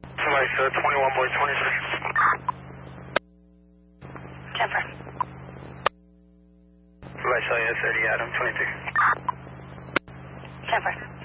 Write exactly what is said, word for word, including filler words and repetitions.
Somebody said twenty-one boy twenty-three. Jennifer. Somebody saw you at thirty Adam twenty-two. Jennifer.